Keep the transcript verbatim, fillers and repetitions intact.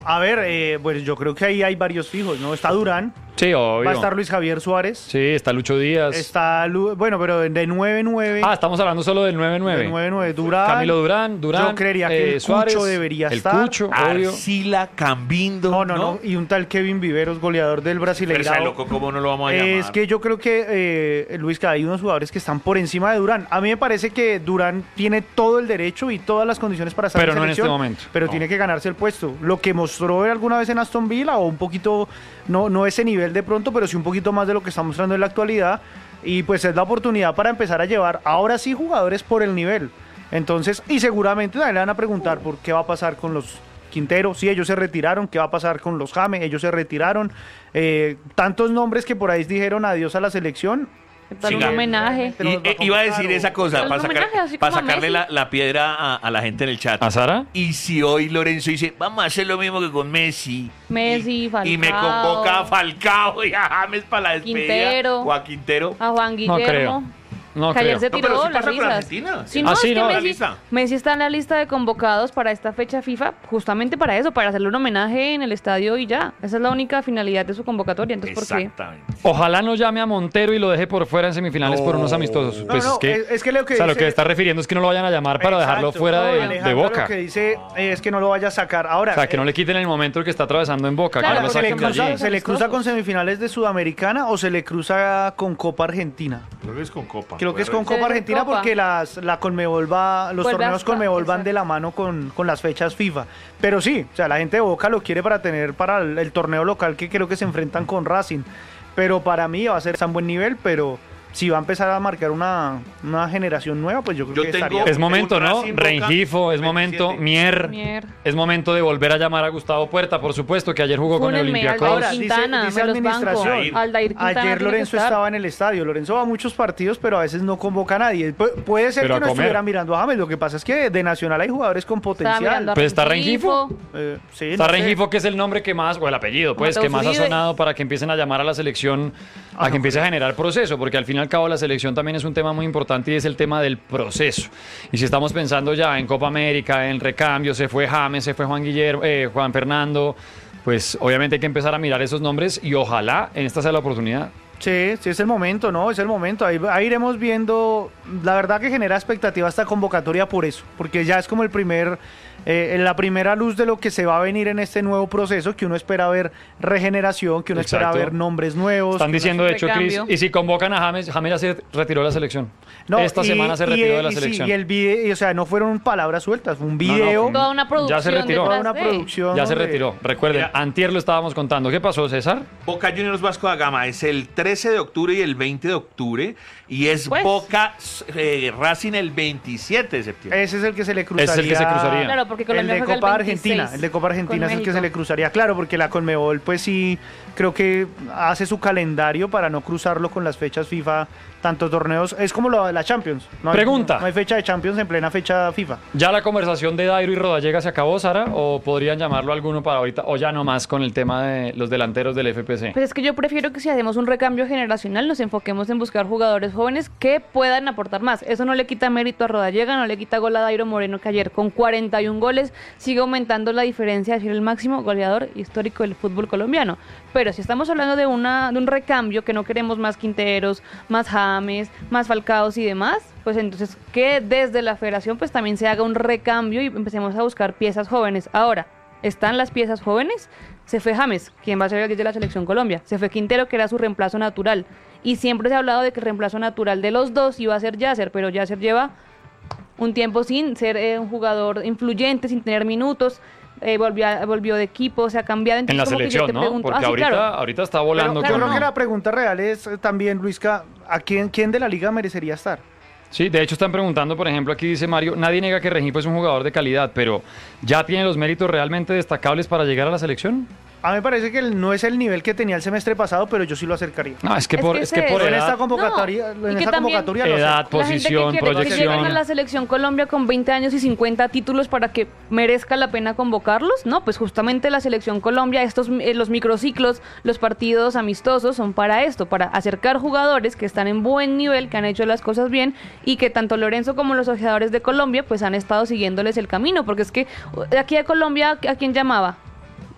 A ver, eh, pues yo creo que ahí hay varios fijos, ¿no? Está Durán, Sí, obvio. va a estar Luis Javier Suárez, Sí, está Lucho Díaz. está, Lu- bueno, pero de nueve nueve, Ah, estamos hablando solo del nueve nueve. de nueve nueve, Durán. Camilo Durán, Durán. Yo creería que eh, el Suárez, Cucho debería el estar. Cucho, obvio. Arcila, Cambindo. No, no, no, y un tal Kevin Viveros, goleador del Pero ese Brasileirao. loco, ¿cómo no lo vamos a llamar? Es que yo creo que, eh, Luis, que hay unos jugadores que están por encima de Durán. A mí me parece que Durán tiene todo el derecho y todas las condiciones para estar Pero en no en selección, este momento. pero No. tiene que ganarse el puesto. Lo que mostró alguna vez en Aston Villa, o un poquito, no, no ese nivel de pronto, pero sí un poquito más de lo que está mostrando en la actualidad. Y pues es la oportunidad para empezar a llevar ahora sí jugadores por el nivel. Entonces, y seguramente también le van a preguntar por qué va a pasar con los Quintero. Sí, ellos se retiraron. ¿Qué va a pasar con los James? Ellos se retiraron. Eh, tantos nombres que por ahí dijeron adiós a la selección. Para un Siga. homenaje. Pero Y, nos va a eh, iba a decir convocar, esa o- cosa Pero para, es un sacar- homenaje, así para como sacarle Messi. la, la piedra a, a la gente en el chat. ¿A Sara? Y si hoy Lorenzo dice, vamos a hacer lo mismo que con Messi. Messi, y, Falcao. Y me convoca a Falcao y a James para la despedida. Quintero. O a Quintero. A Juan No Guillermo. creo. No que ayer creo. se No, tiró pero sí las pasa con risas. Argentina. Sí, Ah, no, sí, es que no. La Messi, lista. Messi está en la lista de convocados para esta fecha FIFA, justamente para eso, para hacerle un homenaje en el estadio y ya. Esa es la única finalidad de su convocatoria. Entonces, ¿por qué? Exactamente. Ojalá no llame a Montero y lo deje por fuera en semifinales No. por unos amistosos. No, Pues no, es que, es- es que lo que o sea, lo dice- que está refiriendo es que no lo vayan a llamar para dejarlo Exacto. fuera No, de, de Alejandro Boca. Lo que dice es que no lo vaya a sacar. Ahora, O sea, que no eh, le quiten el momento que está atravesando en Boca. Claro, que no lo se, le saquen de cruza, allí. se le cruza con semifinales de Sudamericana o se le cruza con Copa Argentina. Creo que es con Copa. Creo que es con Debe Copa ser Argentina Copa. porque las, la Conmebol va, los Vuelve torneos hasta- Conmebol van exacto. de la mano con, con las fechas FIFA. Pero sí, o sea, la gente de Boca lo quiere para tener para el, el torneo local que creo que se enfrentan con Racing. Pero para mí va a ser tan buen nivel, pero si va a empezar a marcar una, una generación nueva, pues yo creo Yo que tengo- estaría... Es momento, un ¿no? Racing Boca Rengifo, es momento. veintisiete. Mier. Mier. Es momento de volver a llamar a Gustavo Puerta, por supuesto, que ayer jugó con el Fúnenme, Olympiacos. Aldair Ahora, dice- Quintana, dice me los banco. administración. Aldair Quintana Ayer tiene que Lorenzo estar. estaba en el estadio. Lorenzo va a muchos partidos, pero a veces no convoca a nadie. Pu- puede ser Pero que a no comer. estuviera mirando a James. Lo que pasa es que de Nacional hay jugadores con Estaba potencial. mirando a Pues está Rengifo. Eh, sí, Está no sé. Rengifo, que es el nombre que más, o el apellido, pues, Mateus que más ha Uribe. sonado para que empiecen a llamar a la selección, a que empiece a generar proceso, porque al fin y al cabo la selección también es un tema muy importante y es el tema del proceso. Y si estamos pensando ya en Copa América, en recambio, se fue James, se fue Juan Guillermo, eh, Juan Fernando, pues obviamente hay que empezar a mirar esos nombres y ojalá en esta sea la oportunidad. Sí, sí, es el momento, ¿no? Es el momento. Ahí, ahí iremos viendo. La verdad que genera expectativa esta convocatoria por eso, porque ya es como el primer, eh, la primera luz de lo que se va a venir en este nuevo proceso, que uno espera ver regeneración, que uno espera Exacto. ver nombres nuevos. Están que uno- diciendo, de hecho, Cris, recambio. y si convocan a James, James ya se retiró de la selección. No, Esta y- semana se y- retiró de la y sí, selección. y el video, y, o sea, no fueron palabras sueltas, fue un no, video. fue- Toda una producción. Ya se retiró. toda detrás una de. producción. Ya se donde- retiró. Recuerden, Mira. antier lo estábamos contando. ¿Qué pasó, César? Boca Juniors Vasco da Gama es el trece de octubre y el veinte de octubre. Y es Pues. Boca eh, Racing el veintisiete de septiembre. Ese es el que se le cruzaría. Es el que se cruzaría. Claro, porque El Colombia de juega Copa el veintiséis Argentina, el de Copa Argentina con es el que México. se le cruzaría, claro, porque la Conmebol pues sí creo que hace su calendario para no cruzarlo con las fechas FIFA, tantos torneos, es como lo de la Champions. No hay- Pregunta. No hay fecha de Champions en plena fecha FIFA. ¿Ya la conversación de Dairo y Rodallega se acabó, Sara? ¿O podrían llamarlo alguno para ahorita? ¿O ya no más con el tema de los delanteros del F P C? Pues es que yo prefiero que si hacemos un recambio generacional nos enfoquemos en buscar jugadores jóvenes que puedan aportar más. Eso no le quita mérito a Rodallega, no le quita gol a Dairo Moreno, que ayer con cuarenta y un goles sigue aumentando la diferencia de ser el máximo goleador histórico del fútbol colombiano. Pero si estamos hablando de, una, de un recambio, que no queremos más Quinteros, más James, más Falcaos y demás, pues entonces que desde la federación pues también se haga un recambio y empecemos a buscar piezas jóvenes. Ahora, ¿están las piezas jóvenes? Se fue James, quien va a ser el diez de la Selección Colombia. Se fue Quintero, que era su reemplazo natural. Y siempre se ha hablado de que el reemplazo natural de los dos iba a ser Yasser, pero Yasser lleva un tiempo sin ser eh, un jugador influyente, sin tener minutos. Eh, volvió, a- volvió de equipo, se ha cambiado. En Entonces, la como que yo selección, te ¿no? pregunto- Porque Ah, sí, ahorita, claro. ahorita está Pero, volando pero con... creo que la pregunta real es eh, también, Luisca, ¿a quién, quién de la liga merecería estar? Sí, de hecho están preguntando, por ejemplo, aquí dice Mario, nadie niega que Rengifo es un jugador de calidad, pero ¿ya tiene los méritos realmente destacables para llegar a la selección? A mí me parece que el- no es el nivel que tenía el semestre pasado, pero yo sí lo acercaría. No, es que Es por, que es que ese- por Pero en edad... esta convocatoria, No, y en que esta también- convocatoria lo Edad, acerco. La gente que posición, quiere que proyección. lleguen a la Selección Colombia con veinte años y cincuenta títulos para que merezca la pena convocarlos, no, pues justamente la Selección Colombia, estos eh, los microciclos, los partidos amistosos son para esto, para acercar jugadores que están en buen nivel, que han hecho las cosas bien y que tanto Lorenzo como los ojeadores de Colombia pues han estado siguiéndoles el camino, porque es que uh, aquí a Colombia, ¿a quién llamaba?